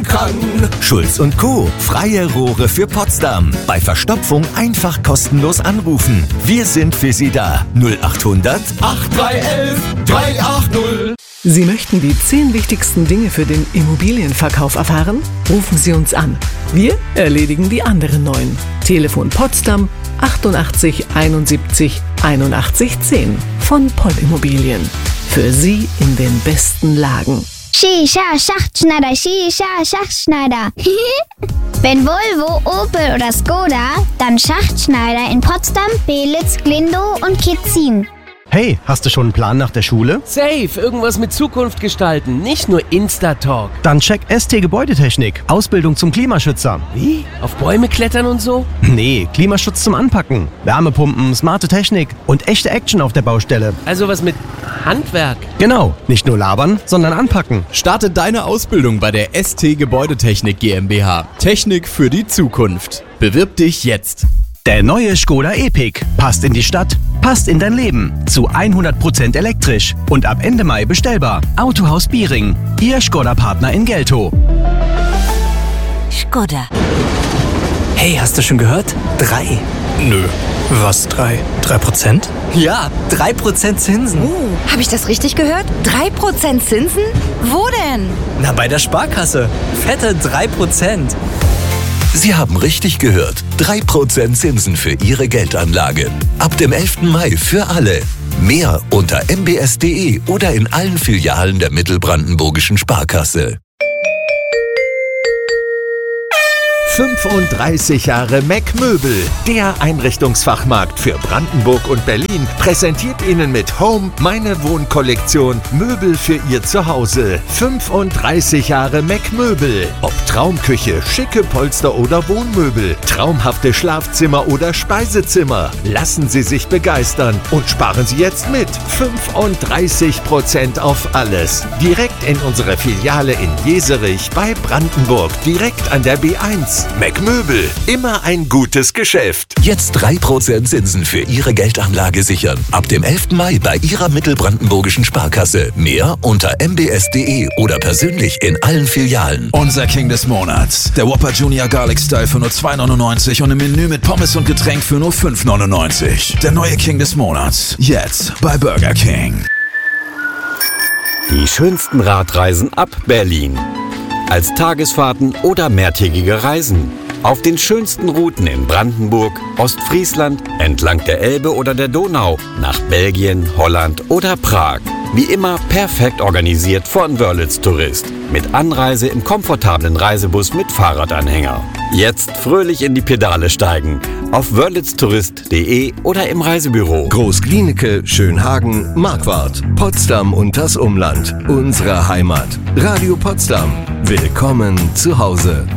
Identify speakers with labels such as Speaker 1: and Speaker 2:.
Speaker 1: kann.
Speaker 2: Schulz & Co. Freie Rohre für Potsdam. Bei Verstopfung einfach kostenlos anrufen. Wir sind für Sie da. 0800
Speaker 1: 8311 380.
Speaker 3: Sie möchten die 10 wichtigsten Dinge für den Immobilienverkauf erfahren? Rufen Sie uns an. Wir erledigen die anderen 9. Telefon Potsdam 88 71 81 10 von Poll Immobilien. Für Sie in den besten Lagen.
Speaker 4: Shisha Schachtschneider, Shisha Schachtschneider. Wenn Volvo, Opel oder Skoda, dann Schachtschneider in Potsdam, Belitz, Glindow und Kitzin.
Speaker 5: Hey, hast du schon einen Plan nach der Schule?
Speaker 6: Safe, irgendwas mit Zukunft gestalten, nicht nur Insta-Talk.
Speaker 5: Dann check ST Gebäudetechnik. Ausbildung zum Klimaschützer.
Speaker 6: Wie? Auf Bäume klettern und so?
Speaker 5: Nee, Klimaschutz zum Anpacken. Wärmepumpen, smarte Technik und echte Action auf der Baustelle.
Speaker 6: Also was mit Handwerk.
Speaker 5: Genau, nicht nur labern, sondern anpacken.
Speaker 7: Starte deine Ausbildung bei der ST Gebäudetechnik GmbH. Technik für die Zukunft. Bewirb dich jetzt.
Speaker 5: Der neue Skoda Epic passt in die Stadt, passt in dein Leben. Zu 100% elektrisch und ab Ende Mai bestellbar. Autohaus Biering, Ihr Skoda-Partner in Geltow.
Speaker 8: Skoda.
Speaker 9: Hey, hast du schon gehört? 3.
Speaker 10: Nö. Was 3? 3%?
Speaker 9: Ja, 3% Zinsen.
Speaker 8: Habe ich das richtig gehört? 3% Zinsen? Wo denn?
Speaker 9: Na, bei der Sparkasse. Fette 3%.
Speaker 2: Sie haben richtig gehört. 3% Zinsen für Ihre Geldanlage. Ab dem 11. Mai für alle. Mehr unter mbs.de oder in allen Filialen der Mittelbrandenburgischen Sparkasse. 35 Jahre Meck Möbel, der Einrichtungsfachmarkt für Brandenburg und Berlin, präsentiert Ihnen mit Home meine Wohnkollektion Möbel für Ihr Zuhause. 35 Jahre Meck Möbel. Ob Traumküche, schicke Polster oder Wohnmöbel, traumhafte Schlafzimmer oder Speisezimmer. Lassen Sie sich begeistern und sparen Sie jetzt mit 35% auf alles. Direkt in unsere Filiale in Jeserich bei Brandenburg, direkt an der B1. Meck Möbel, immer ein gutes Geschäft. Jetzt 3% Zinsen für Ihre Geldanlage sichern. Ab dem 11. Mai bei Ihrer Mittelbrandenburgischen Sparkasse. Mehr unter mbs.de oder persönlich in allen Filialen.
Speaker 1: Unser King des Monats. Der Whopper Junior Garlic Style für nur 2,99 und im Menü mit Pommes und Getränk für nur 5,99. Der neue King des Monats. Jetzt bei Burger King.
Speaker 11: Die schönsten Radreisen ab Berlin. Als Tagesfahrten oder mehrtägige Reisen. Auf den schönsten Routen in Brandenburg, Ostfriesland, entlang der Elbe oder der Donau, nach Belgien, Holland oder Prag. Wie immer perfekt organisiert von Wörlitz Tourist. Mit Anreise im komfortablen Reisebus mit Fahrradanhänger. Jetzt fröhlich in die Pedale steigen. Auf wörlitztourist.de oder im Reisebüro.
Speaker 2: Großglienicke, Schönhagen, Marquardt, Potsdam und das Umland. Unsere Heimat. Radio Potsdam. Willkommen zu Hause.